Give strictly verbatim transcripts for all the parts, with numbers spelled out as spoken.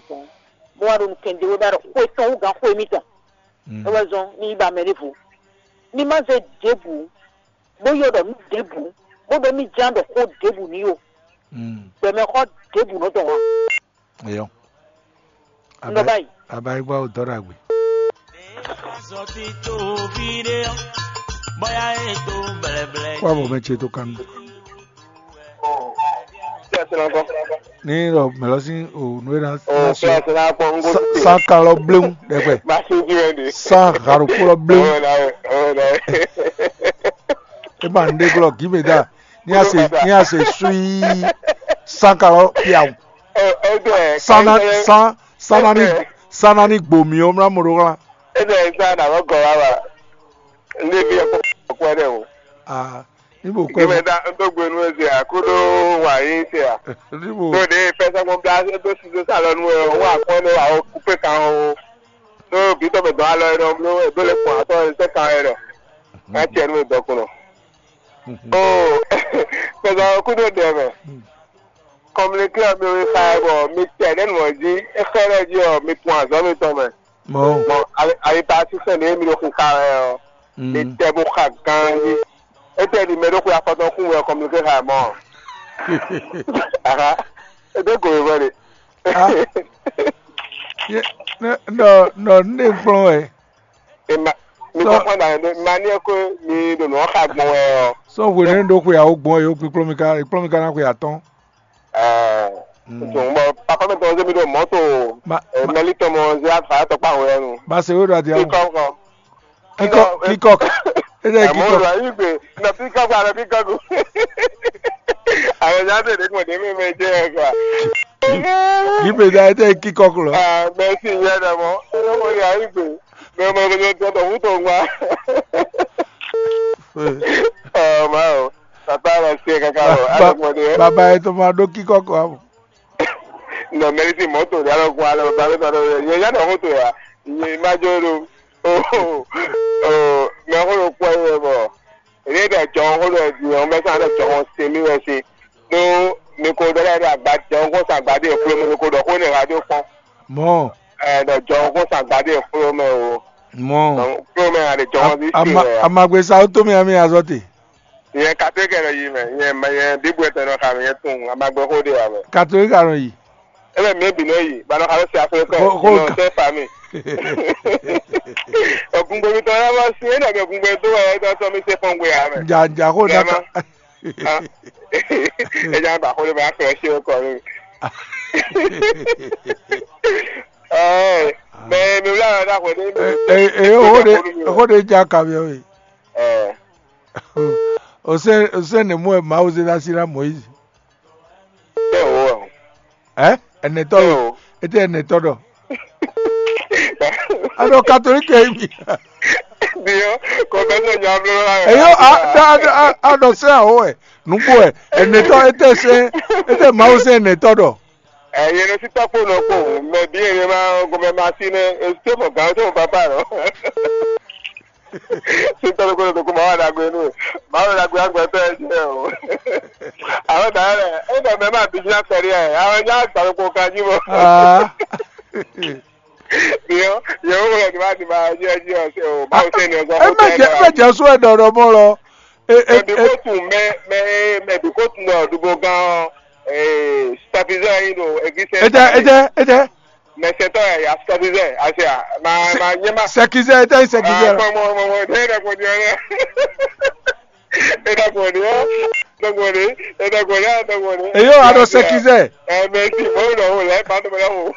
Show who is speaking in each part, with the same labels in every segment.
Speaker 1: mo wa dun kende we ba ko ton ga ko mi tan e wa zon ni ba me refu ni ma se debu bo yo do mi debu bo be mi jando ko debu ni yo mm be me ko debu no to wa
Speaker 2: yo
Speaker 1: abai
Speaker 2: abai gba o dora gbe kwa mo meche to kan ni ro me lo sin o no era sa ka lo blum de pe sa ka ro ko lo blum e ba nde ko ki be da ni ase ni ase sui sa ka lo piao sana sa sana ni sana ni gbomi o mra mo ro la
Speaker 3: e de sa na ro go wa le bi ko ko de o
Speaker 2: ah Ibo
Speaker 3: kwe me da ndo gbenu eze akodo wa yin se a
Speaker 2: Ibo
Speaker 3: so de pesa mo bia do si do salon we wa ko no wa coupe kan o so bi to be do alo ero lo e do le po ato se kan ero a ti enu do kuno oh pesa kudo de me communiquer me we fa bo mi te den mo ji e kere ji o mi point zo mi to me
Speaker 2: mo
Speaker 3: mo ai ta si se ne mi lo ka e mi te bo ka kan ji ete di medo kwa foto ku we communicate ha mo aha e do go we
Speaker 2: no no ni flo e
Speaker 3: e ma mi ko na ma ni ko mi do no ka gbon e o
Speaker 2: so we ne do ku ya ogbon e o diplomika diplomika na ku ya ton
Speaker 3: eh so mo papa me to ze mi do moto e melito mo ze afa to pa we nu
Speaker 2: ba se we do ati
Speaker 3: ya kiko
Speaker 2: kiko kiko ede kiko
Speaker 3: mo ra igbe na pika ba na pika go ayo ya de mo de me me je kwa
Speaker 2: Ibe da ede kiko ko lo
Speaker 3: ah merci ya da mo mo ya igbe me mo go to to wuto ngwa ah ma tata la se ka ka o mo de
Speaker 2: baba e to ma do kiko ko abo
Speaker 3: no merci moto ya lo kwa lo ba lo ya ya no moto ya ni ma jo lo oh oh me ho lo kwa e bo re da jo ho lo di o me sa da jo se mi we se no ni ko do la agba jo ko sa agba de furo mo ko do ko ni radio pon
Speaker 2: mo
Speaker 3: eh da jo ko sa agba de furo me o
Speaker 2: mo
Speaker 3: furo me ade jo di se
Speaker 2: ama amagbe sa to mi ami azote
Speaker 3: ye ka te kere yi me ye me ye dibu ete no ka me tun amagbe ho de wa me
Speaker 2: ka to karon yi
Speaker 3: ebe me bi no yi ba no ka se afere ko no se fa mi Ogungbo mi to ya ba si e na be ogungbo to wa e to mi se pon gbe ya me.
Speaker 2: Ja ja ko da ka.
Speaker 3: E ja ba ko le ba fe se ko ri. Eh, me mi la da ko de.
Speaker 2: Eh eh o de o de ja ka bi o.
Speaker 3: Eh.
Speaker 2: O se o se ne mo ma o se da sira Moise.
Speaker 3: Eh o.
Speaker 2: Eh? Ene to. Ete ene to do. Ano Catholic mi.
Speaker 3: Dio, come se nyamlo la.
Speaker 2: Eyo a a a do se o e. Nupo e. Ene to ete se ete ma o se ene to do.
Speaker 3: Eh ye no si tapo no ko, me bi e ma go me ma si ne, e se mo ga so papa no. Si to ko ko ma da gbe nu. Ma da gbe agbe to e je o. Àwọn da re, e do me ma bi ja feri e. Àwọn ja gba ko ka ji mo.
Speaker 2: Ah.
Speaker 3: Yo, yo wo di ma di ma je je o se o, ba o se ni o go.
Speaker 2: E me je me je so e do ro mo lo. E e
Speaker 3: e bi ko tun me me me bi ko tun do dubo gan eh stabilizer you know egise.
Speaker 2: Ete ete ete.
Speaker 3: Me se to ya stabilizer asia ma ma nyema.
Speaker 2: Sekize ete sekize.
Speaker 3: Ah mo mo mo de da ko di ore. E da ko di o. Do ko di, e da ko ya do ko di.
Speaker 2: E yo ado sekize.
Speaker 3: Eh me si mo do o le pa do mo o.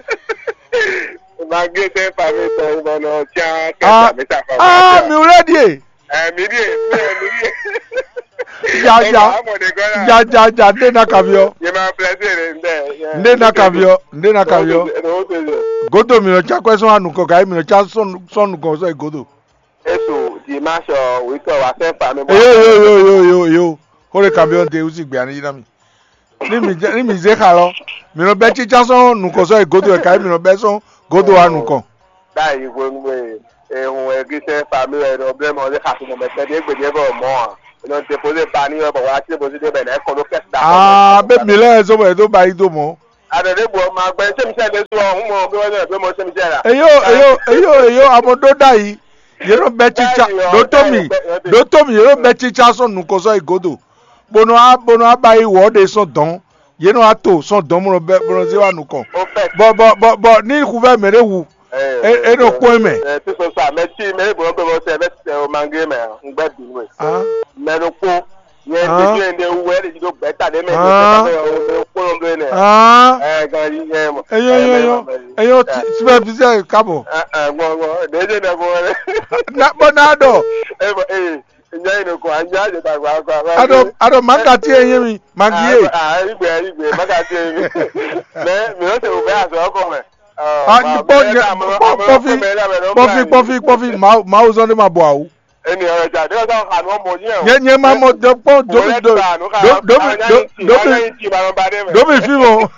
Speaker 3: Ma ge te pa mi to mo no cha ka me ta fa.
Speaker 2: Ah, mi ready.
Speaker 3: Eh mi di, mi di.
Speaker 2: Ja ja. Ja ja ja de na kabio.
Speaker 3: Ye ma plaisir nde.
Speaker 2: Nde na kabio, nde na kabio. Godo mi no cha question anu ko kai mi no cha son son ko so godo.
Speaker 3: Eso di ma so we ko wa se fa mi.
Speaker 2: Yo yo yo yo yo yo. Ko le kabio de usi gbe ani na mi. Ni mi ni mi ze ka lo. Mi no be chi cha son nu ko so godo e kai mi no be son godo anu ko.
Speaker 3: Dai wo ngwe e hun e gi se fa mi e no ble mo le ka so mo me te de gbe de bo mo. No te pose pani o bo wa ti bo si de be na ko lo ke da.
Speaker 2: Ah, be mi le so bo e to ba i do mo.
Speaker 3: Adedebo ma gbe se mi se le so ohun mo bi won le pe mo se mi se ra.
Speaker 2: Eyo eyo eyo eyo amodo dai. Yero bechicha do tomi do tomi yero bechicha so nuko so igodo. Bono a bono abai wo de so don. Yeno ato so don mo be mo se wa nuko. Bo bo bo bo ni ku be mere wu. E no ko me.
Speaker 3: Eh ti so sa me ti me bo be mo se be o mangre me ngba bi we. Ah. Me no ko ye ti je nde wu e ti do beta de me o ko lo ndo ne.
Speaker 2: Ah.
Speaker 3: Eh ga yi ye mo.
Speaker 2: Eyo eyo eyo ti be bi se kabo.
Speaker 3: Eh eh go go de je de go.
Speaker 2: Na bonado.
Speaker 3: Eh eh nya ino ko anya je ta gwa gwa.
Speaker 2: Ado ado makati enye mi mangie.
Speaker 3: Ah igbe igbe makati enye. Me me o se o be aso ko me.
Speaker 2: Ah pofi pofi pofi pofi ma ma uzo ni ma bo awu.
Speaker 3: Eni ore ja de o so anu mo yin o.
Speaker 2: Nye nye ma mo do po do do do do do do do mi fi mo.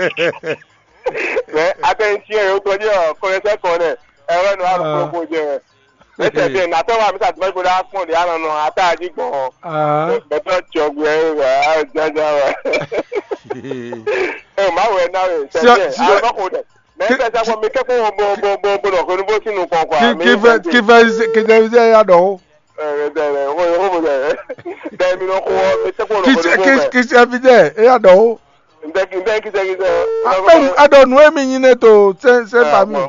Speaker 3: Eh atenti e o to ni o ko le se ko ne. E re no aru ko je. Ese de na to wa mi sa ti mo da fun de ana no ata ji gbon. Ah. Be to jogwe e wa ja ja wa. Eh ma we na we se de a ba ko de. Mẹ́ta jábọ̀ mi kẹ́kọ̀ọ́ bọ̀ bọ̀ bọ̀ bọ̀ lọ́kọ̀ ní bó sínú kọ̀ọ̀kan.
Speaker 2: Kí fẹ́ kí fẹ́ kí fẹ́ ṣe yàdọ̀.
Speaker 3: Ẹ̀rẹ̀ dẹ̀rẹ̀ wọ́n yóò wọ́n dẹ̀rẹ̀ dẹ̀rẹ̀ mi lọ́kọ̀ wọ́n mi kẹ́kọ̀ọ́ lọ́kọ̀ ní bó mẹ́.
Speaker 2: Kí ṣe fi dẹ̀ yàdọ̀.
Speaker 3: Ǹdẹ́kì ǹdẹ́kì ṣe kí ṣe.
Speaker 2: Adọ̀nù èmi yín ní ètò ṣe ṣe fà mí.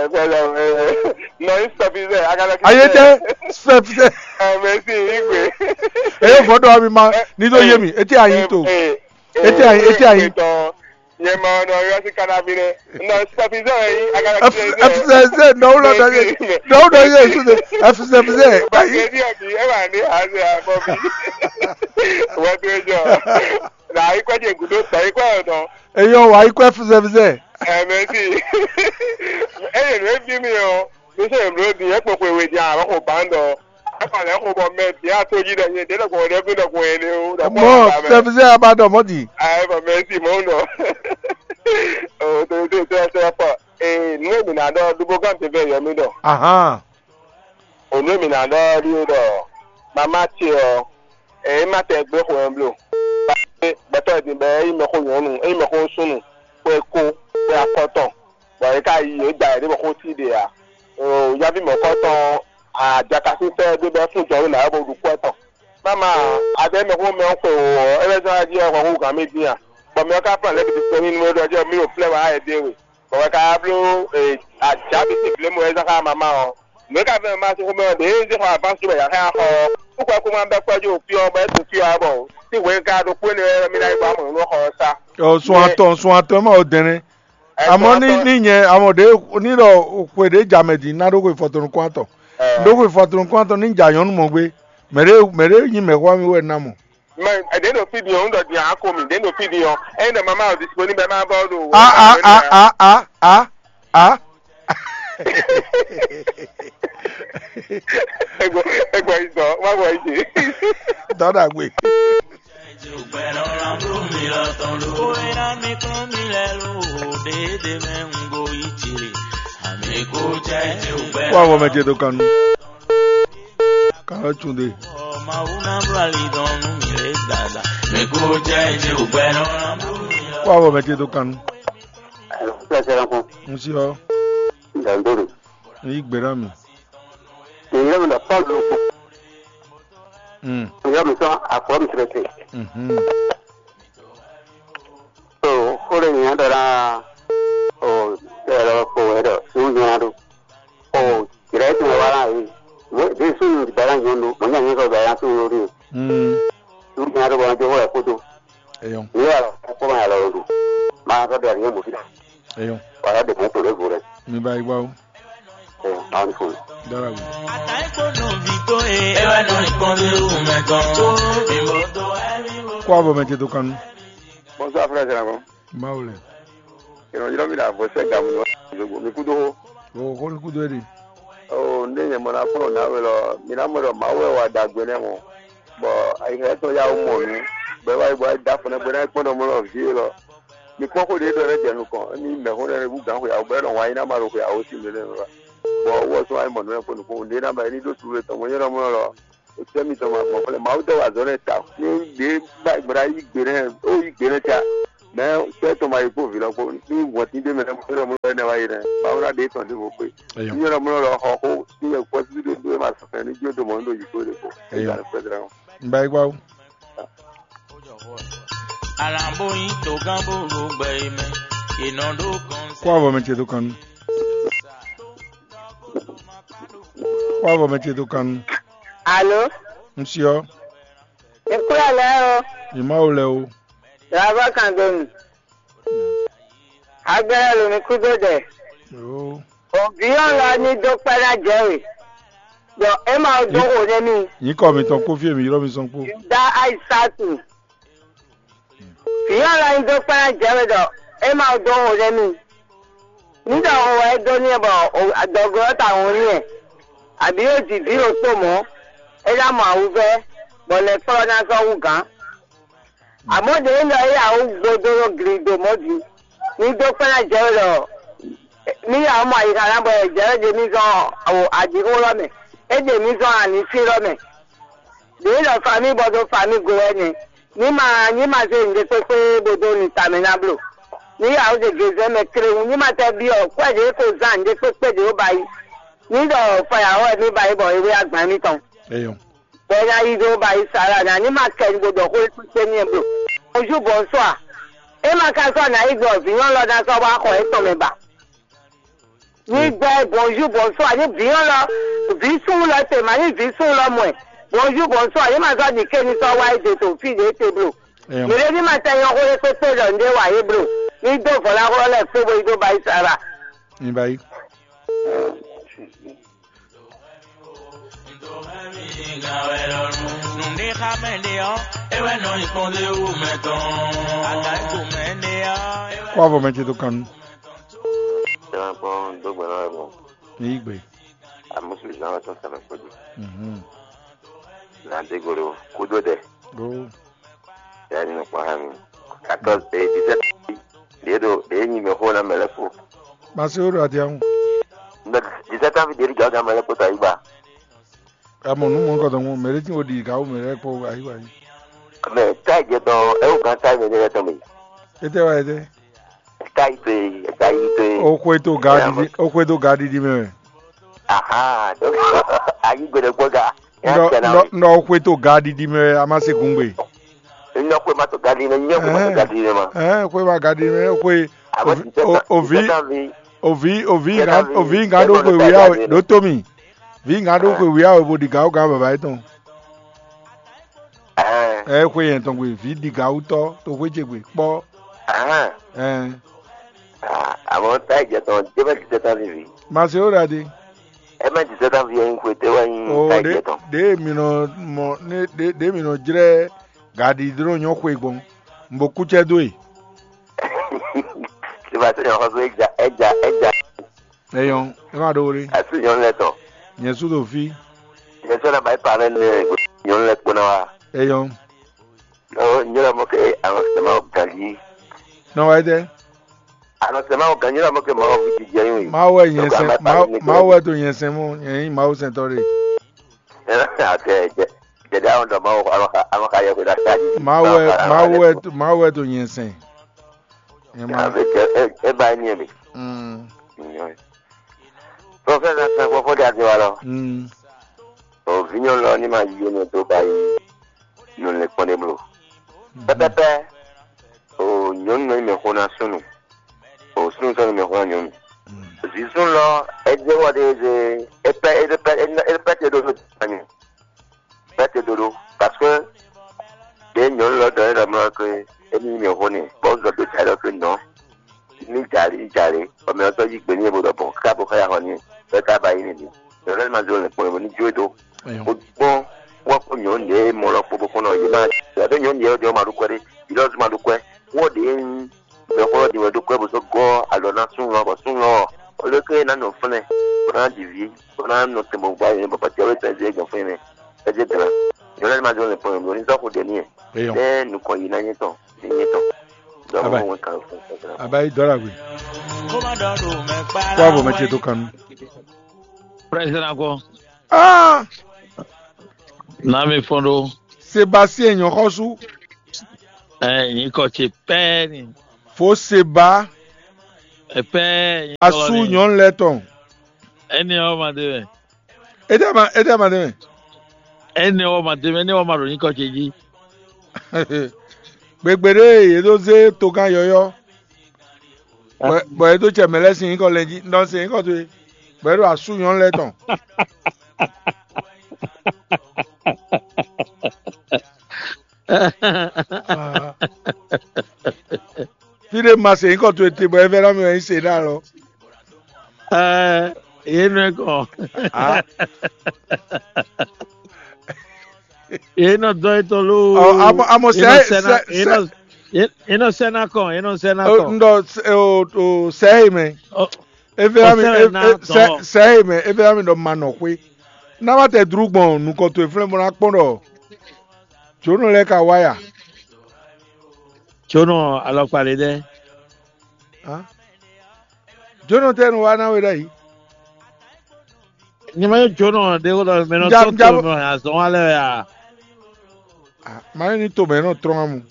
Speaker 2: Ayé jẹ́ sẹ́fìsẹ́.
Speaker 3: Ẹ̀mẹ́sì ìgbé.
Speaker 2: Èyí fọ́dọ̀ mi máa nítorí yé mi etí àyín tó etí àyín etí àyín.
Speaker 3: Ye ma no yo si kana bire no stabilize yi agara
Speaker 2: F F Z no no no no no yes F F Z
Speaker 3: ba ke di abi e wa ni aze abo bi wo to jo na ikwe je gudo ta ikwe odo
Speaker 2: eyo wa ikwe F F Z
Speaker 3: eh me si e ye re bi mi o mi se mro di e popo ewe di àwọn ko bando aka le ko bo me di ato yi de ye de ko de bi de ko ele o
Speaker 2: mo F F Z abado modi
Speaker 3: ai ba me si mo no oh to to to to pa eh no mi na do dubo kan te be yo mi do
Speaker 2: aha
Speaker 3: o no mi na do ri o do mama ti o eh ma te gbe ko en blo ba to di be yi me ko yonu e me ko sunu ko ko ko akoto bo e ka yi e gba e ko ti de ya o ya bi mo ko ton a jaka si fe de be fun jo na bo du ko ton mama ade me ko me ko o e be so aji e ko ko kan me dia but me ka plan let be ni mo do je mi o play wa e de we but ka blo e a jabi ti play mo e za ka mama o me ka be ma so ko me de je ko advance be ya ka ko ku ko ko ma be ko jo fi o be tu fi abo ti we ka do ko ni mi na iba mo no ko sa
Speaker 2: o sun aton sun aton ma o denrin àmọ́ ní níyẹn àwọn de niro kwede jamedi na dogo ifotun kwanto dogo ifotun kwanto ni jayon mo gbe mere mere yin me kwa mi we na mo
Speaker 3: man I don't feed you under the akomi they no feed you and the mama of this money be ma ba do
Speaker 2: ah ah ah ah ah ah
Speaker 3: ego ego iso wa wo ije
Speaker 2: dada gbe wa wo me je do kanu kan tunde wa wo me je do kanu nsi o
Speaker 3: ndandoro
Speaker 2: ni gbera mi
Speaker 3: ile mi na paulo
Speaker 2: mm
Speaker 3: ya mi so akọ mi trete
Speaker 2: mhm
Speaker 3: so hore ni andara o era ko era sunyado o direto wala yi de sunu di baran yondo mo nya nko ba ya sunu ri
Speaker 2: mm
Speaker 3: sunyado ba jo wa kodo
Speaker 2: eyon
Speaker 3: ya ko ma la ru ma ka da ni mo fi
Speaker 2: eyon
Speaker 3: wa de mo to le gore
Speaker 2: mi ba igba o
Speaker 3: eh an fun
Speaker 2: dara gbe kwa bo me je do kanu
Speaker 3: mo so afra jara ko
Speaker 2: ma o le
Speaker 3: ero jiro mi da bo se ga mo jogo mi kudo
Speaker 2: o ko ku do ri
Speaker 3: o ndenye mo na fo na we lo mi na mo lo ma we wa dagbe ne mo bo ai he to ya o mo ni be wa igba da fo na be na pono mo lo fi lo mi ko ko de do re je nu ko ni me ho re bu ga ho ya o be lo wa ina ma ro ko ya o si me le ba bo wo so ai mo no ko nu ko de na ba ni do tu re to mo yero mo lo o te mi to ma mo le ma o de wa zo re ta ni de ba igbara yi gbere o yi gbere ta mais c'est ton mari pour vivre pour ni woti de me mo mo na wa ire ba ora de ton de mo pe ni ora mo lo ho ho ni e ko si de do ma sa ni jo do mo ndo yi ko de ko e ga pedra
Speaker 2: mba igwa
Speaker 4: alamboyin to gambo ro gbe me inodo kan
Speaker 2: kwa vo me che to kan kwa vo me che to kan
Speaker 1: Allô?
Speaker 2: Monsieur.
Speaker 1: Et quoi là?
Speaker 2: Il m'a ou là.
Speaker 1: Ça va quand même. Agora le kudo de.
Speaker 2: Oh.
Speaker 1: O bion la ni do para jerry. Yo e ma do o de mi.
Speaker 2: Yin ko mi ton ko fi mi ro mi son po.
Speaker 1: Da ai satu. Bion la ni do para jerry do e ma do o de mi. Ni do o e do ni ba o adogo ta won ni e. Abi o ti bi o to mo. E la ma u fe. Bo le pro na so u kan. Amo de lo ya u gbodoro grido modi. Ni do para jerry do. Mi ya mo ayi kan bo jerry de mi so o adigo lo me. E de mi so ani fi lo me. De lo fami bodo fami go eni. Ni ma ni ma se nde pe pe bodo ni terminable. Ni ya o de geze me kre ni ma te bi o kwa de ko zan de pe pe de o bayi. Ni do fa ya o mi bayi bo ewe agban mi ton.
Speaker 2: Eyo.
Speaker 1: Bóyá ido bayi sara na ni ma ke bodo ko pe ni ebro. Oju bo so a. E ma ka so na igbo bi won lo da so wa ko e ton me ba. Ni gbe bonjour bonsoir ni bi won lo bi sun lo te ma ni bi sun lo mo e. Bonjour bonsoir ni ma so ni ke ni so wa ide to fi de te bro.
Speaker 2: Eyo.
Speaker 1: Mi le ni ma te yan ko le pe pe lo nde wa e bro. Ni do fo la ko le fe bo ido bayi sara.
Speaker 2: Ni bayi. Kwa vo me che to kan.
Speaker 3: c'est bon do gbara mo
Speaker 2: Ni igbe.
Speaker 3: a muslim na to sa me ko
Speaker 2: Mhm.
Speaker 3: na de goro kudo de
Speaker 2: Go.
Speaker 3: ya ni ko ha mi quatorze et dix-sept de do de ni me ho na me le ko
Speaker 2: Ba se o ro ati an.
Speaker 3: na dix-sept ans de ga ga me le ko ta iba
Speaker 2: Amo nu mo ko to mo mere ti o di ka o mere po ayi wa yi.
Speaker 3: me ta je do e o kan ta me de to mi
Speaker 2: Ete wa ete.
Speaker 3: ta ipe ta ipe
Speaker 2: O ko to ga di o ko to ga di di me.
Speaker 3: aha do ayi go de ko ga
Speaker 2: Ndo ndo ndo ko to ga di di me amase gungbe.
Speaker 3: no ko ma to ga di ne nyo ko ma to ga di ne ma
Speaker 2: Eh ko ba ga di me ko
Speaker 3: o
Speaker 2: ovi ovi ovi ga ovi ga do ko wi a do to mi. Vi ga do ko wi a bo di ga o ga baba iton.
Speaker 3: eh
Speaker 2: Eh ko yen ton we vi di ga o to to ko je gbe po.
Speaker 3: aha
Speaker 2: Eh
Speaker 3: ah àwọn ta je ton je ba dix-sept ans vi
Speaker 2: ma se o ra di.
Speaker 3: e ma dix-sept ans vi en ko te wa yin
Speaker 2: O
Speaker 3: ta
Speaker 2: de
Speaker 3: je ton
Speaker 2: de mi no mo ne de de mi no jire ga di dro nyo ko egbon. Mbo ku che do e.
Speaker 3: ti ba se yo ko eja eja eja
Speaker 2: Eyon e ma do ri.
Speaker 3: asu yon le ton
Speaker 2: Yen su do fi.
Speaker 3: je so na ba pa ne yon le ko na wa
Speaker 2: Eyon.
Speaker 3: no nyora mo ke àwọn se ma ga li
Speaker 2: No wa ite.
Speaker 3: àwọn se ma ga nyora mo ke ma o fi je yin
Speaker 2: Ma we yen sen ma ma we to yen sen mo yen ma o sen to re.
Speaker 3: ate je je da on do ma o àwọn ka ye ko da ta ji
Speaker 2: Ma we ma we to ma we to yen sen. Yen ma.
Speaker 3: avec e ba ni mi
Speaker 2: Mm.
Speaker 3: tó fẹ́ láti ẹ̀kọ́ fọ́dí àti wa lọ.
Speaker 2: Mm.
Speaker 3: Òfin yóò lọ ní màá yíyó ní tó báyìí yóò lè pọ́n débùrò. Pẹ́pẹ́pẹ́ ò yóò nù ìmẹ̀kọ́ náà sùnù. Ò sùnù sọ̀rọ̀ ìmẹ̀kọ́ náà yóò. Òsì sùn lọ ẹgbẹ́ wọ́dẹ ṣe ẹpẹ́ ẹpẹ́ ẹpẹ́ tẹ dodo tani. Ẹpẹ́ tẹ dodo parce que ṣé yóò lọ dọ̀ ẹ̀rọ mọ́ pé ẹni ìmẹ̀kọ́ ni bọ́ọ̀sì lọ́dọ̀ tí a lọ pé nà ní ìjàre ìjàre ọmọ ọ̀tọ́ yìí gbé ní ibùdó bọ̀ káàbọ̀ káyà hàn ní ẹ̀ka báyìí nìyí. Ìrọ̀lẹ́ máa zoro nìkan ìwọ ní jóòdó. Ó gbọ́n wọ́n kò yàn ní mọ̀rọ̀ pọ̀pọ̀ náà yìí máa ṣàdé yàn ní ọdẹ ọmọ àdúgbò rẹ̀ ìlọ́sùn máa dúpẹ́. Wọ́n dé ń bẹ̀kọ́ ìwé dúpẹ́ bó so gọ́ àlọ́nà sún lọ bọ̀ sún lọ. Olókè náà nù fúnẹ̀ ọ̀nà dìbí ọ̀nà nù tẹ̀mọ̀ gbá yẹn bàbá tí ọ̀rẹ́ tẹ̀sí ẹ̀gàn fún yẹn ẹ̀jẹ̀ bẹ̀rẹ̀. Ìrọ̀lẹ́ máa zoro nìkan ìwọ ní sọ́kù dẹ̀ níyẹn. Bẹ́ẹ̀ nìkan yìí náà yẹn tán yẹn tán.
Speaker 2: Abayi dora gbe. Kwa bo me che to kan.
Speaker 4: President ko.
Speaker 2: Ah!
Speaker 4: Na me fondo.
Speaker 2: Sébastien yon kosu.
Speaker 4: Eh, yin ko che pe ni.
Speaker 2: Foseba.
Speaker 5: Epe.
Speaker 2: Asu nyon leton.
Speaker 5: Eni o mademe.
Speaker 2: Ede ma ede mademe.
Speaker 5: Eni o mademe eni o maro ni ko cheji.
Speaker 2: Gbegbere edoze tokan yoyo. Bo bo edo chemele sin ko leji ndo sin ko to. Bẹ̀rù àsúyàn lẹ́tàn. Fídé máa ṣe nǹkan tó ti bọ̀ ẹ fẹ́ rámi ẹ̀ ń ṣe náà lọ.
Speaker 5: Yéénu ẹ̀ kàn. Yéénu dọ́ ètò ló.
Speaker 2: Àmọ̀ sẹ́ sẹ́
Speaker 5: yéénu sẹ́nà kan yéénu sẹ́nà kan.
Speaker 2: Ndọ̀ sẹ́yìn mi. Efe ami sẹ́yìn mi efe ami dọ̀ ma nọ̀ pé n'aba tẹ durugbọ̀n nukọ̀tò efirẹ́ mọ́ra kpọ́nrọ̀ tsono lẹ ka wáyà.
Speaker 5: Tsono alọ́kpàlẹ̀ dẹ.
Speaker 2: Tsono tẹ nu wa náà wẹ̀ dẹ yìí.
Speaker 5: Nyama ye tsono de ko dɔ mɛ n'o tó tó mɛ a sɔn alɛ ya.
Speaker 2: Maa yi ni tó mɛ n'o tɔrɔ mu.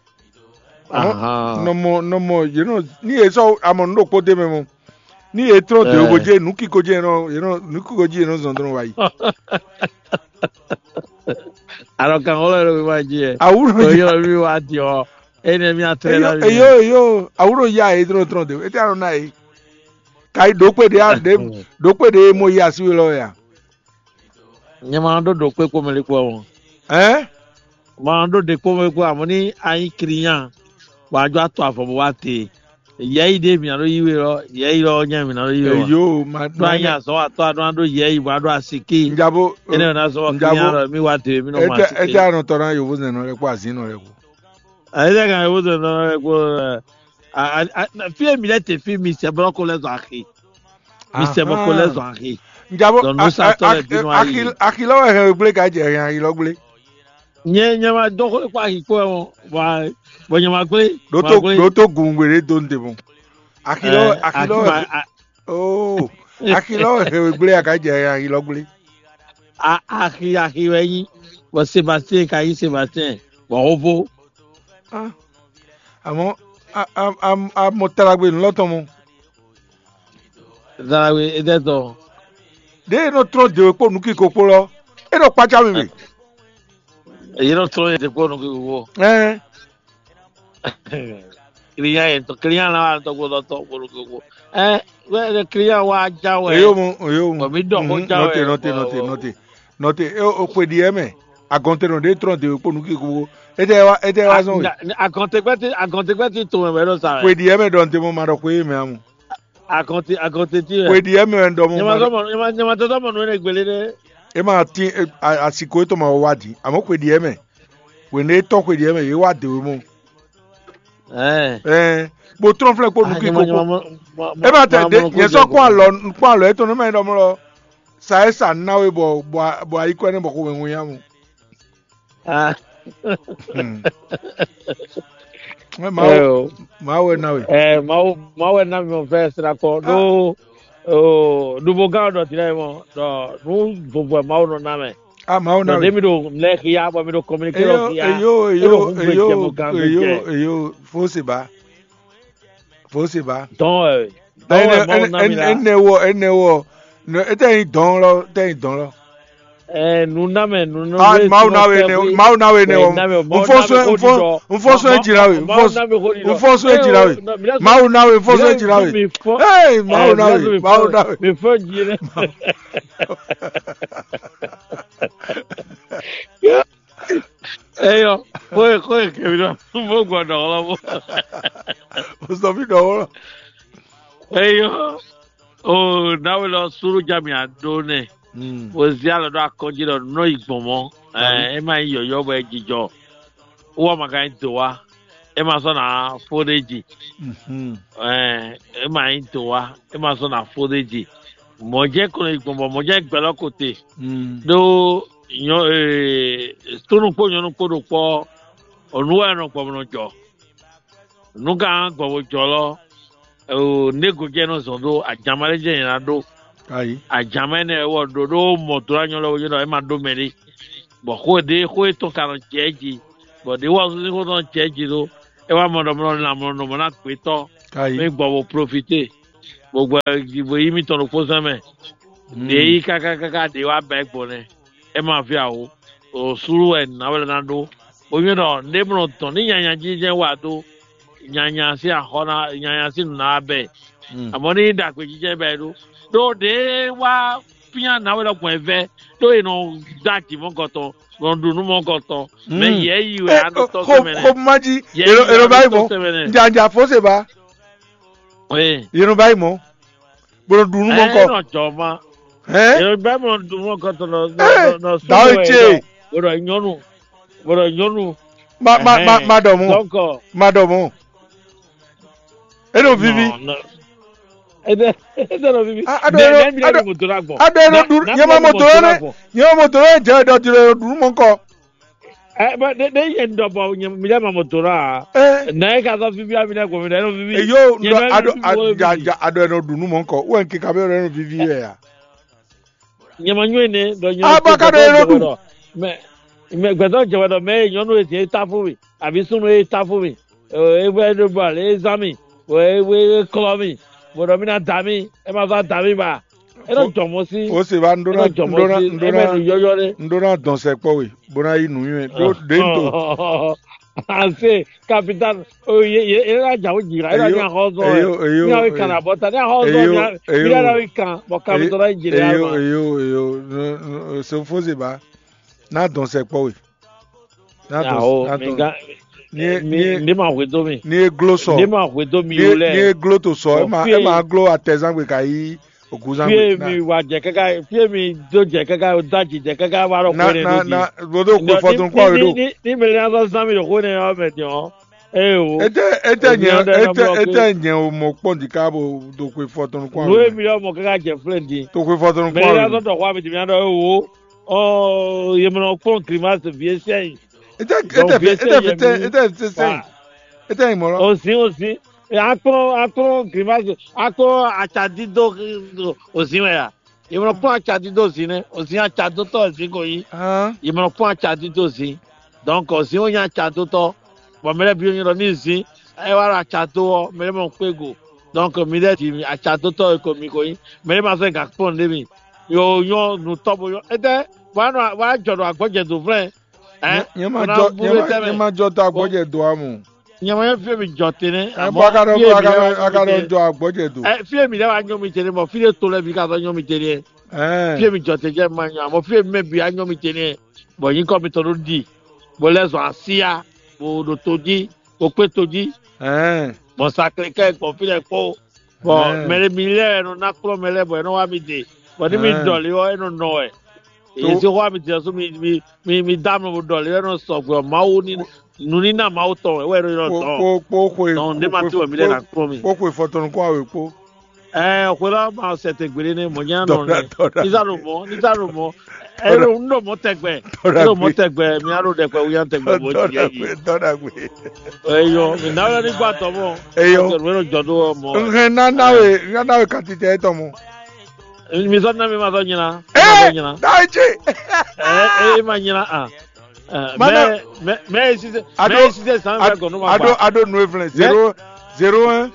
Speaker 2: Nɔmɔ nɔmɔ yéno ni yé sɔ amɔ n'o kpo dé mɛ mu. Ni etro de ogoje nuki koje no you know nuki koje no zondron wai
Speaker 5: aro kan olo ro wa je
Speaker 2: awuro
Speaker 5: yo ri wa ti o ene mi atrela
Speaker 2: ri yo yo awuro ya etro tro de eti aro nai kai do pe de de do pe de mo ya si lo ya
Speaker 5: nye ma do do pe ko me le ko won
Speaker 2: eh
Speaker 5: ma do de ko me ko amoni ayin kriyan wa jo ato afobo wa te yei de mi aro yiwe ro yei ro nya mi aro yiwe
Speaker 2: yo ma
Speaker 5: do anya so ato ado ado yei wa do asiki
Speaker 2: njabo
Speaker 5: ene na so ki aro mi wa te mi no ma
Speaker 2: asiki e ja no to ran yo wo no re ko azino re ko
Speaker 5: ai da ga wo no re ko a fi mi lete fi mi se broko le zo akhi mi se broko le zo akhi
Speaker 2: njabo akil akilo he gble ka je yan ilo gble
Speaker 5: nye nye ma do ko pa ki ko wa bo nye ma gble
Speaker 2: do to do to gungwere do nde mo akilo akilo oh akilo he gble ka je yan ilo gble
Speaker 5: a akhi akhi weyin bo Sebastien ka yi Sebastien bo ovo
Speaker 2: ah amo am am am mo taragbe nloto mo
Speaker 5: dawe edeto
Speaker 2: de no tro de po nuki ko po lo e do pa cha mi
Speaker 5: Io non trovo niente buono che vuoi.
Speaker 2: Eh.
Speaker 5: Cliente, cliente la to go to go go. Eh, we client wa jawe.
Speaker 2: Yo mo, yo mo.
Speaker 5: Mi do go jawe.
Speaker 2: Note, note, note, note. Note, o pe di eme. Agonte no de tron de po nu ki ko. E de wa, e de wa zon.
Speaker 5: Agonte kwete, agonte kwete to me lo sa.
Speaker 2: Pe di eme don te mo ma do ko e me amu.
Speaker 5: Agonte, agonte ti.
Speaker 2: Pe di eme ndo mo.
Speaker 5: Nyama so mo, nyama nyama to mo no ne gbele de.
Speaker 2: E ma ti asiko to ma wadi amo kwe di eme we ne to kwe di eme ye wade we mo
Speaker 5: eh
Speaker 2: eh bo tron fle ko nu ki ko e ma te de ye so ko alo ko alo e to no me do mo lo sa e sa na we bo bo ayi ko ne bo ko we nwu ya mo
Speaker 5: ah
Speaker 2: ma ma we na we
Speaker 5: eh ma ma we na mi fe sra ko do oh dubo gado ti le mo do nu bobo ma ono na me
Speaker 2: ah ma ono
Speaker 5: de mi do le ya ba mi do communicate lo ya
Speaker 2: yo yo yo yo yo Foseba Foseba
Speaker 5: don eh
Speaker 2: en en en wo en wo no ete don lo ete don lo
Speaker 5: eh nu na me nu no
Speaker 2: ah ma una we ne ma una we ne un foso un foso un foso e jirawe un foso un foso e jirawe ma una we foso e jirawe hey ma una we ma una we
Speaker 5: me fo jire eyo foi foi que virou um pouco guarda-rola
Speaker 2: o sto vi do
Speaker 5: eyo o nawe lo suru jamia done Ozialo do akonjiro no igbomo eh e ma yoyo bo ejijo wo maka ntowa e ma so na foreji mhm eh e ma ntowa e ma so na foreji mo je ko igbomo mo je gbelo kote do yo eh tunu po yonu po do po onu enu po mo jo nu ga gbo jo lo o nego je no so do ajamale je ina do
Speaker 2: ayi
Speaker 5: ajamene wo do do motora nyolo yo e ma do meri bo ko de ko to kan cheji bo de wo so ko don cheji do e wa mo do mo na mo no mo na pe to me gbo wo profiter gbogbo ìbò yìí mi tọ̀nù kó sẹ́mẹ̀ de yìí kákákáká de wa bẹ́ẹ̀ gbọ́ ne ẹ máa fi àwọ̀ òṣùrù ẹ̀ náwó náà do oyún náà ndébùnà tán ní yànyàn jíjẹ́ wà tó yànyàn sí àhọ́nà yànyàn sí nù náà bẹ́ẹ̀ àmọ́ ní ìdàpè jíjẹ́ bẹ́ẹ̀ do tó de wa fíyàn náwó lọ́kùn ẹ̀fẹ́ tó yìí nà dàtí mọ́kọ̀tọ̀ lọ́dún mọ́kọ̀tọ̀ mẹ yẹ yìí wẹ̀ àdótọ́ sẹ́mẹ̀
Speaker 2: kó májí èrò báyìí mọ́ njànjà fọ́sẹ̀ bá èrò báyìí mọ́ bolo dunu mọ nkọ.
Speaker 5: ẹ nọ jọ ma. ẹ bẹẹ mọ dunu mọ nkọ tọ nọ nọ sọgbọ ẹ dọ bọdọ nyọnu bọdọ nyọnu.
Speaker 2: ma ma ma ma dọ̀mu ma dọ̀mu. ẹ n'o vivi.
Speaker 5: ẹ dẹ ẹ dẹ n'o vivi. bẹẹ bẹẹ mi lẹbi moto la gbọ.
Speaker 2: adọ ẹrọ dunu yẹmọ moto rẹ yẹmọ moto rẹ jẹ ẹdọ tirẹ dunu mọ nkọ.
Speaker 5: ẹ bẹ de de yẹ ndọbọ mi lẹ ma moto la. na e ka sọ vivi ami lẹ gbọ mi lẹ n'o vivi.
Speaker 2: eyo adọ adọ adọ ẹrọ dunu mọ nkọ wọ́n nkí kabe ẹrọ vivi yẹ ya.
Speaker 5: nyẹmanyọ ne dọ nyẹ.
Speaker 2: abakadọ ẹrọ dun.
Speaker 5: mẹ mẹ gbẹdọ jẹwẹ dọ mẹ nyọnu eti e ta fún mi àbí sunu e ta fún mi ewu ẹni bọ ẹ zami ewu e kọlọ mi bọdọ mi na da mi ẹ ma fa da mi ba ẹ lọ jọmọ sí.
Speaker 2: o sì bá ndóná ndóná ndóná ndóná dọ̀nsẹ̀ pọ̀wé bọ́nà yìí nù yín dé ń tò.
Speaker 5: ase kapitan oye ye ye la jawo jira ela nya hozo e ni awi kana bota ni hozo ni ni ala wi kan bo kapitan la jira
Speaker 2: eyo eyo eyo so foze ba na dọ̀nsẹ̀ pọ̀wé na dọ̀nsẹ̀
Speaker 5: ni ni ni ma we do mi
Speaker 2: ni glo so
Speaker 5: ni ma we do mi o le
Speaker 2: ni glo to so e ma e ma glo atezan gbe kai
Speaker 5: fie mi wa jẹ kẹkẹ fie mi do jẹ kẹkẹ o daji jẹ kẹkẹ wa rọ kó ne lódi.
Speaker 2: na na bodo kó fọtún kó àwòrán.
Speaker 5: ní ní ní mẹlẹ náà sọ mi kó ne ọ mẹ jọ ẹ o.
Speaker 2: ètè ètè yẹn ètè ètè yẹn o mọ pọ́ǹdì káàbò tó kó fọtún kó àwòrán.
Speaker 5: lóye mi ọmọ kẹkẹ jẹ fúlẹ̀ di.
Speaker 2: tó kó fọtún kó àwòrán.
Speaker 5: mẹlẹ náà sọ dọ̀ kó àmì tìmí náà ẹ wo ọ yẹmọ fún kìrìmásì fìyẹ sẹ́yìn.
Speaker 2: ètè ètè ètè ètè ètè sẹ́yìn ètè ìmọ̀ràn.
Speaker 5: òsín òsín akpọrọ akpọrọ kìrìmásì akpọrọ àtsàdídó òsín wẹ̀ yà ìmọ̀ràn fún àtsàdídó òsín ní òsín àtsàdótó òsín kò yí ìmọ̀ràn fún àtsàdídó òsín donc òsín ó yàn àtsàdótó bọ̀ mẹ́lẹ́ bí oyin lọ ní ìsín ẹ wá ra àtsàdó ọ mẹ́lẹ́ mọ̀ pé gò donc mi dẹ́ ti àtsàdótó kò mi kò yí mẹ́lẹ́ máa fẹ́ gà pọ̀ ní mi yóò yọ nù tọ́bù yọ ẹ tẹ́ wàá jọ̀dọ̀ àgbọ̀jẹ̀dọ̀ fúnẹ̀ ẹ
Speaker 2: yẹn máa jọ tó àgbọ̀jẹ̀dọ̀ àmù.
Speaker 5: nyama ye fie mi jɔ tene.
Speaker 2: ɛ bɔn akadɔ bɔ akadɔ akadɔ jɔ agbɔdze do.
Speaker 5: ɛ fie mi lɛ wa nyɔ mi tene mɔ fie to lɛ bi ka sɔ nyɔ mi tene yɛ. fie mi jɔ tene ma nyɔ mɔ fie mi mɛ bi a nyɔ mi tene yɛ bɔn yin kɔ mi tɔ do di bɔn lɛ zɔn asia bɔn do to di bɔn kpe to di. bɔn sakele kɛ bɔn fi lɛ kpɔ bɔn mɛlɛ mi lɛ ɛnu nakplɔ mɛlɛ bɔn ɛnu wa mi de bɔn ni mi dɔli wɔ ɛnu nɔ yɛ èyí wa mi tẹ so mi mi mi mi dá mi dọ̀lẹ́ ẹnu sọ̀gbọ̀n máwo ní nuni náà máwo tọ̀ ẹ̀wọ́ ẹ̀rọ yìí tọ̀
Speaker 2: kó kó kó
Speaker 5: tọ̀ ndé ma ti wọ̀ mí lẹ́nu àkúrò mi.
Speaker 2: kó kó ìfọ̀tọ̀nù kó àwẹ̀ kó.
Speaker 5: ẹ ọ̀pẹ la máa ṣẹ̀tẹ̀ gbére ní mọ̀nyá nọ ní nísàlù mọ́ nísàlù mọ́ ẹ̀rọ ńlọ mọ́ tẹ̀gbẹ́ ẹ̀rọ mọ́ tẹ̀gbẹ́ mi àrò dẹ̀gbẹ́ wíyá tẹ̀gbẹ́ mọ́ ti yẹ yìí. ẹyọ ìnáwó nígbà tọ̀ mọ́
Speaker 2: ẹyọ nánáwó kàti tẹ̀ ẹ́ tọ̀ mọ́.
Speaker 5: mi sọ náà mi ma sọ nyina.
Speaker 2: ẹ dáìjì.
Speaker 5: ẹ ẹ ma nyina ah. mẹ mẹ mẹ ẹ sise mẹ ẹ sise san fẹ gọnu ma
Speaker 2: ado ado nu efilẹ zero zero un.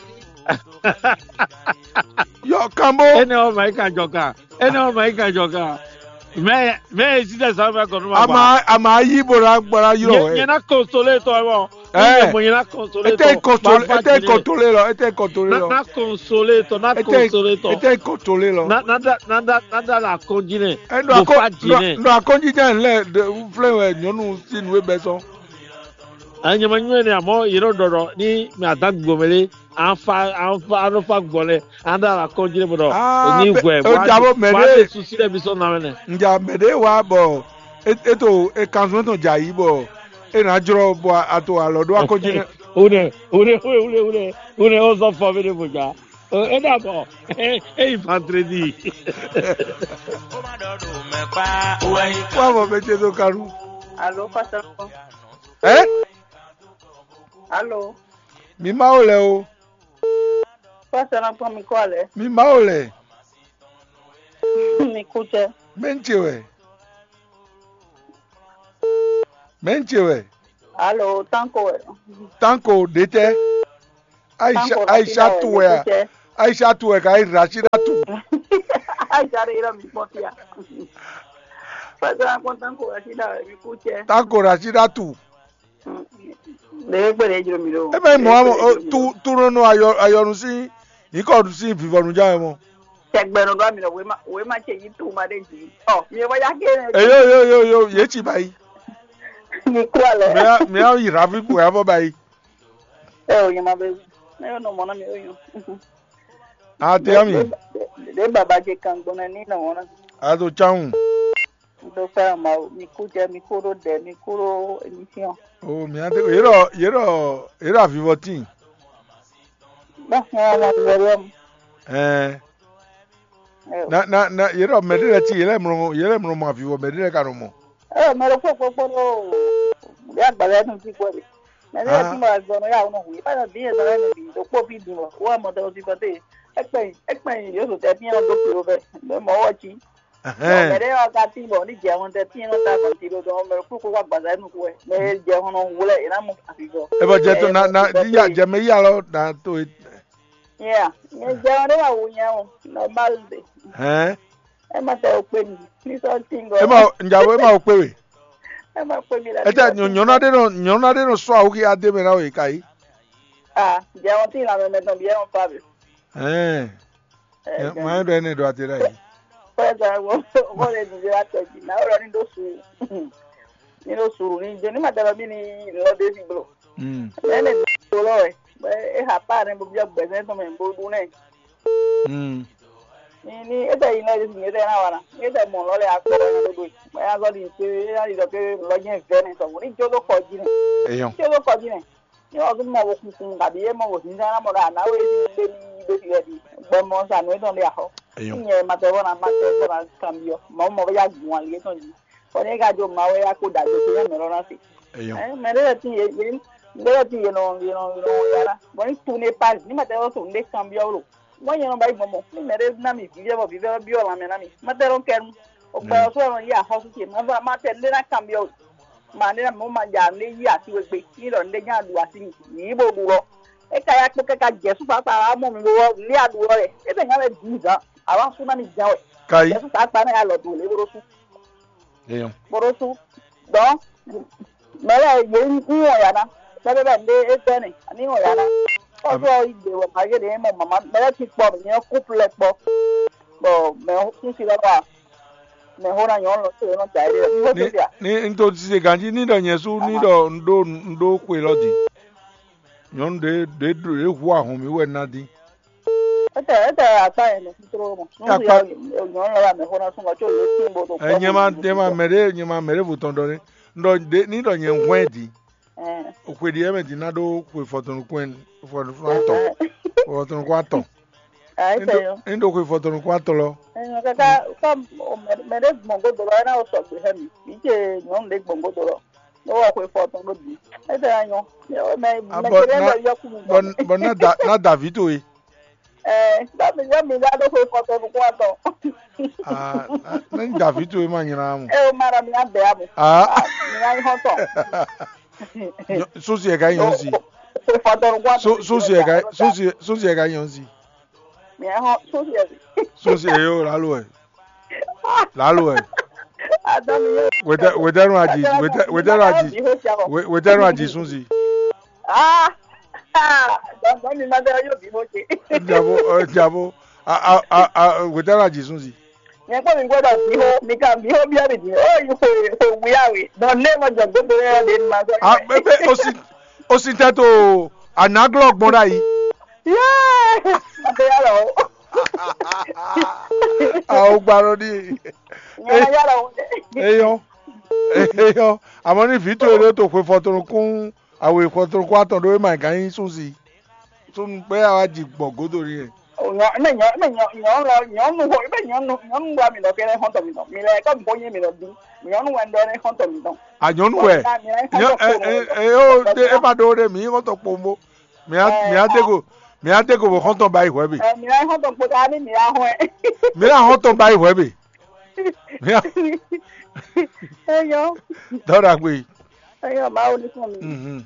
Speaker 2: yọ kambo.
Speaker 5: ẹ ní ọmọ yìí kan jọ ká ẹ ní ọmọ yìí kan jọ ká mẹ mẹ ẹ sise san fẹ gọnu ma.
Speaker 2: àmà àmà ayí bora gbara yọ ẹ.
Speaker 5: yẹn náà konsole tọ ẹ wọ.
Speaker 2: ẹ
Speaker 5: yẹn náà konsole tọ.
Speaker 2: ẹ tẹ konsole ẹ tẹ kọtole lọ ẹ tẹ kọtole lọ.
Speaker 5: náà konsole tọ náà konsole tọ.
Speaker 2: ẹ tẹ kọtole lọ.
Speaker 5: nada nada nada la konjinẹ.
Speaker 2: ẹ nọ akọ nọ akọnjijẹ nlẹ filẹ nyɔnu sinu ebe sɔn.
Speaker 5: ẹ nyama nyuɛ ni àmọ yìí dọdọ ní mi àtà gbòmìnir ànfa ànfa ànfa gbọlẹ àndà la konjinẹ bọdọ ní ìwẹ wàá lè sùn sílẹ bí sọ nàmẹ nẹ.
Speaker 2: njà mẹdẹ wa bọ ètò kanṣu tó jà yìí bọ ena jọrọ bọ àtò àlọdọ akọnjinẹ.
Speaker 5: wúlẹ̀ wúlẹ̀ wúlẹ̀ wúlẹ̀ wúlẹ̀ ó sọ fún mi ní bùjá ẹ dàbọ̀ ẹ ìfàntìrẹ́dì.
Speaker 2: wọ́n mọ̀ bẹ́ẹ̀ ṣe tó karú.
Speaker 1: alo pásítọ̀.
Speaker 2: ẹ.
Speaker 1: alo.
Speaker 2: mi máa ò lẹ o.
Speaker 1: pásítọ̀ pọ̀ mi kọ́ alẹ́.
Speaker 2: mi máa ò lẹ.
Speaker 1: mi kú jẹ.
Speaker 2: mẹ́ǹtì wẹ̀. mẹ́ǹtì wẹ̀.
Speaker 1: Allo, tanko.
Speaker 2: Tanko dete. Aisha Aisha tuwe. Aisha tuwe kai Rashida tu.
Speaker 1: Aisha ira mi potia. Pada kon tanko Rashida mi kuche.
Speaker 2: Tanko Rashida tu.
Speaker 1: Le gbere jiro mi lo.
Speaker 2: E me mo tu tu no ayo ayonu si. Iko du si fifonu ja mo.
Speaker 1: Tegbero do mi lo we ma we ma che yi tu ma de ji. Oh, mi wa ya ke.
Speaker 2: Eh yo yo yo yo ye chi bai.
Speaker 1: Ni kwale.
Speaker 2: Me me a yi rafi pu ya bo bai.
Speaker 1: Eh o yema be. Me no mo na mi o yo.
Speaker 2: Ah te ami.
Speaker 1: De baba je kan gbona ni na wona.
Speaker 2: A do chaun.
Speaker 1: Do fa ma mi ku je mi kuro de mi kuro emission.
Speaker 2: Oh mi ate yero yero yero fivotin.
Speaker 1: Ba ha la verem.
Speaker 2: Eh. Na na na yero medire ti yele mro yele mro ma fivo medire ka no mo.
Speaker 1: Eh me ro popo popo. Ya gbale nu ti ko de. Me le ti ma gbo no ya no wi pa bi e dara ni do po bi dun wa mo do ti ko te. Ekpe ekpe yo so te bi an do pro be. Me mo wo chi. Eh. Me re o ka ti bo ni je won te ti no ta ko ti do do me ro ko wa gbaza nu ko e. Me je won no wule ina mo afigo.
Speaker 2: E bo je to na na di ya je me ya lo na to.
Speaker 1: Yeah, me je won wa wo nya o. Normal de.
Speaker 2: Eh.
Speaker 1: E ma te o pe ni. Ni so tingo.
Speaker 2: E ma njawo e ma o pe we.
Speaker 1: E ma pe mi la.
Speaker 2: E ta nyona de no nyona de no so a o ki ade me na o kai.
Speaker 1: Ah, je won ti la me me don bi e won pa bi.
Speaker 2: Eh. Eh, ma do ene do atira yi.
Speaker 1: Pues I want what is the strategy. Now running those you know, so in Jenny Matabini, Lord Daisy Blow.
Speaker 2: Hm.
Speaker 1: Then it's Lord, but it happened and Bob Bezentum and Bodune.
Speaker 2: Hm.
Speaker 1: Ni ita ina ni ita na wana. Ita mo lo le akọ na do. Ma ya di se ya di ke lo jen fene so ni jolo ko jine.
Speaker 2: Eyon.
Speaker 1: Jolo ko jine. Ni o mo wo kun ga bi e mo wo sin na mo na na we ni ni do ti di. Gbe mo sa no don le aho.
Speaker 2: Eyon.
Speaker 1: Ni ma te wona ma te wona cambio. Mo mo ya gun ale ton ji. O ni ga jo ma we ya ko da jo ti me ro na si.
Speaker 2: Eyon.
Speaker 1: Eh me re ti ye ye. Ndera ti ye no ye no no yara. Mo ni tu ne pas ni ma te wo so nde cambio lo. Moi non bai momo ni mere na mi vive vive bio la mena mi matero ken o pa so no ya ho ki ma ma te le na cambio ma ni na mo ma ja le yi ati we gbe ni lo nde jan adu ati ni bo du lo e ka ya pe ka jesu pa pa mo mi lo ni adu re e be nya le di ga awa su na mi ja we
Speaker 2: Kai.
Speaker 1: jesu ta pa na ya lo du le boro su
Speaker 2: Eyon.
Speaker 1: boro su do mere ye ni o ya na se be be nde e te ni ani o ya na ọjọ́ ìgbè wọ̀ máyé ni mo màmá mẹ́rẹ́ ti pọ̀ mi yẹn kú pilẹ̀ pọ̀ bọ̀ mẹ́ ń fi lọ́wọ́ mẹ́ hó náà yàn lọ sí ìrìnà jà ẹ̀rẹ́ ní wọ́n ti
Speaker 2: Ni nto ti se ganji ni do nyesu ni do ndo ndo kwe lodi. Nyon de de de hu ahun mi we na di.
Speaker 1: ẹ̀tẹ̀ ẹ̀tẹ̀ àpá yẹn lọ sí tó mọ̀ ní ìyá yàn lọ́wọ́ mẹ́ hó náà sún ọjọ́ ìwé tí ń bọ̀ tó pọ̀.
Speaker 2: Eh nyema nyema mere nyema mere vuton do ni. Ndo de ni do nyen hwe di.
Speaker 1: Eh.
Speaker 2: Okwe di eme di na do kwe fotun kwen fotun kwato. Fotun kwato.
Speaker 1: Ai te yo.
Speaker 2: Ndo kwe fotun kwato lo.
Speaker 1: Eh kaka ka mere gbongo do na o so gbe hemi. Bi je nyon le gbongo do lo. Lo wa kwe fotun lo bi. E te yan. Yo me me kere lo yo ku.
Speaker 2: Bon bon na da na David o e.
Speaker 1: Eh, da mi ya mi da do kwe fotun kwato.
Speaker 2: Ah, na David o e ma nyina mu.
Speaker 1: Eh o mara mi abe abu.
Speaker 2: Ah.
Speaker 1: Mi ya ho to.
Speaker 2: So si e ga yon si. So so si e ga so si so si e ga yon si.
Speaker 1: Mi ya ho so si e.
Speaker 2: So si e yo la lo e. La lo e.
Speaker 1: Adam yo.
Speaker 2: Wete wete ru aji wete wete ru aji. Wete ru aji sun si.
Speaker 1: Ah. Dan dan mi ma da yo bi mo ke.
Speaker 2: Jabo jabo a a a wete ru aji sun si.
Speaker 1: Yẹn pọ̀ mi gbọ́dọ̀ bí ho mi kà bí ho bí ẹ̀rì dì ó yìí kò kò wíyàwó bọ̀ ní ẹ̀mọ̀ jọ̀ gbogbo ẹ̀ lè máa sọ.
Speaker 2: Ah bẹ́ẹ̀ o si o si tẹ́ tó anaglo gbọ́dọ̀ yìí.
Speaker 1: Yéé ọ̀dọ̀ yàrá o.
Speaker 2: Àwọn gbàrọ̀ ni.
Speaker 1: Yẹn yàrá o.
Speaker 2: Eyan eyan àmọ́ ní fìtò èrè tó pé fọtọrun kún àwọn ìfọtọrun kún àtọ̀dọ̀ ẹ̀ máa ń kàn yín sùn sí. Tún pé àwọn àjì gbọ̀n gódò rí ẹ̀.
Speaker 1: Nhọ ne nhọ ne nhọ nhọ lo nhọ nu ho be nhọ nu nhọ nu wa mi lo kere hon to mi no mi le ko mbo yin mi lo di nhọ nu wa ndo ne hon to mi no
Speaker 2: Àjọ̀nú ẹ̀ ẹ̀ ó dé ẹ bá dó dé mi hàn tó pombo mi á mi á dégò mi á dégò bò hàn tó bá ìwé bì.
Speaker 1: Eh mi la hon to po ta ni mi la ho e.
Speaker 2: Mi á hàn tó bá ìwé bì. Mi á
Speaker 1: Eh yo.
Speaker 2: dọ́dà pé
Speaker 1: Ayo ma oni fún mi.
Speaker 2: Mhm.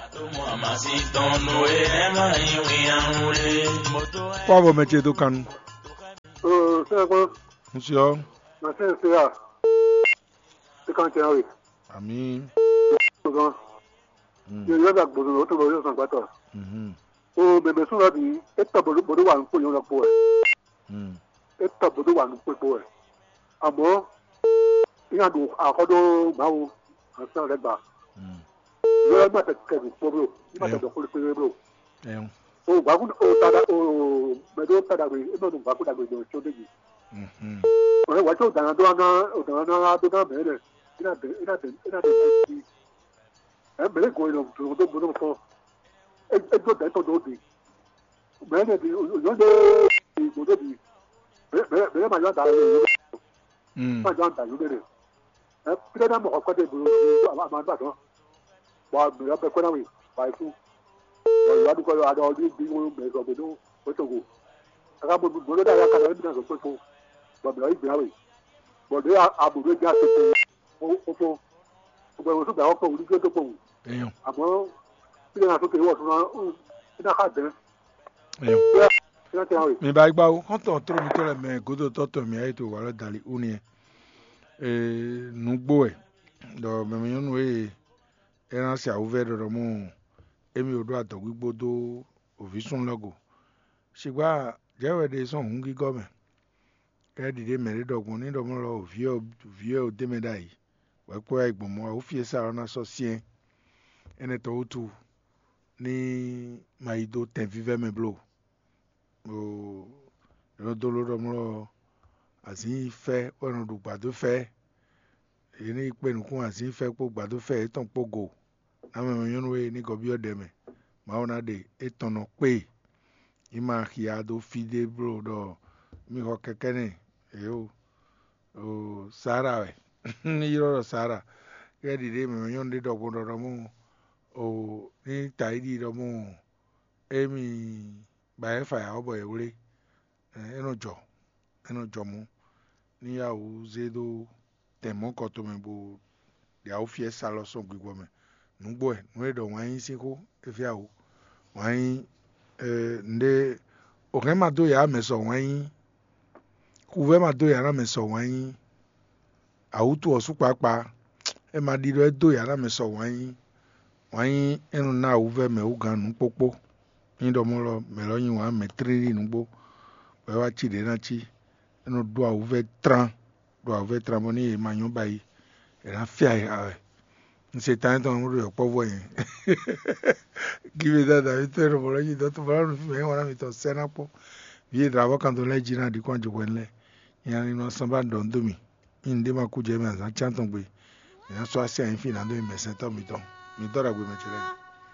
Speaker 4: Mhm.
Speaker 2: Kwa bo meche do kanu.
Speaker 3: Oh, c'est quoi?
Speaker 2: Monsieur.
Speaker 3: Ma c'est c'est là. C'est quand tu arrives.
Speaker 2: Amin.
Speaker 3: Souvent.
Speaker 2: Mm.
Speaker 3: Il y a des boulot to boulot sans quoi.
Speaker 2: Mhm.
Speaker 3: Oh, bébé so là bi, et ta boulot boulot wa nko yo na po.
Speaker 2: Mm.
Speaker 3: Et ta boulot wa nko po. Amo, il y a do akodo bawo, asan le ba.
Speaker 2: Mm.
Speaker 3: Yo ma te ke bi po bro. Ma te do ko le bro.
Speaker 2: Eyon.
Speaker 3: Oh, ba ku o tada o, me do tada bi, e no ba ku da bi do so de bi.
Speaker 2: Mhm.
Speaker 3: Ọ̀rẹ́ wájú ọ̀daràn tó wáná ọ̀daràn náà tó dá bẹ̀rẹ̀ iná bẹ̀rẹ̀ iná bẹ̀rẹ̀ iná bẹ̀rẹ̀ sí ẹ̀ bẹ̀rẹ̀ gan ìlọ tòun tó gbóná fọ́ ẹjọ́ dẹ́tọ̀ tó di bẹ̀rẹ̀ di òyìnbó dé ìgbò tó di bẹ̀rẹ̀ máa yọ àdàrà yóò
Speaker 2: Mm.
Speaker 3: máa yọ àdàrà yóò bẹ̀rẹ̀ ẹ̀ pílẹ̀ náà mọ̀ ọ̀kọ́ dé ìgbò àmà àgbà tán wà bẹ̀rẹ̀ bẹ̀ kọ́ náà wì wà ikú wà ìwádìí kọ́ àdó ọdún bí wọ́n bẹ̀rẹ̀ sọ̀ bẹ̀rẹ̀ ó tó wò ẹ̀ka gbogbo dá yà kàdà ẹ̀mí náà sọ pé fún bọ̀dọ̀ ìgbìyàwó bọ̀dọ̀ àbùrẹ́ jẹ́ àtẹ̀tẹ̀ ọ̀fọ̀ ọgbà ìwọ̀n sọ̀gbà ọkọ̀ òní tó pọ̀ wù
Speaker 2: Eyon.
Speaker 3: àmọ́ bí ẹ̀yà sókè wọ̀ fún wọn iná ká dẹ́
Speaker 2: Eyon.
Speaker 3: iná tẹ̀ àwẹ̀.
Speaker 2: Mi ba gba o, kan to tro mi to le me godo to to mi ayi to wa lo dali uni e. Eh nugbo e. Do me mi yonu e eran se awuve do mu emi odo atogbo do ovisun logo. Sigba jewe de son hungi gome. Ke dide mere dogun ni do mo lo ovie ovie o de me dai. Wa ko ai gbomo o fie sa na so sien. Ene to utu ni maido ten vive me blo. O lo dolo do mo asi fe wonu du gbado fe. Eni pe nukun asi fe po gbado fe ton pogo. Na me yonu we ni go bi ode me. Ma ona de etono pe. Ima kia do fide bro do mi ho kekene yo o sara we ni ro sara ke di de me yon de do go do mu o ni tai di do mu emi ba e fa ya obo e wure eno jo eno jo mu ni ya o zedo temo ko to me bo ya o fie salo so gbigbo me nugbo e nu e do wan yin siko e fi awo wan yin eh nde oke ma do ya me so wan yin kuve ma do ya na me so wan yin autu osu papa e ma di do do ya na me so wan yin wan yin enu na uve me ugan nu popo yin do mo lo me lo yin wan me triri nu gbo we wa chi de na chi enu do uve tran do uve tran mo ni ma yon bayi e na fia ya nse tan ton ro yo povo yin give that that it ro mo lo yin do to ba nu me wa na mi to sena po vie dravo quando leggi na di quanto quelle yani no samba don domi inde ma kuje me za chanton gbe ya so asia infina do me sento mi ton mi dora gbe me chere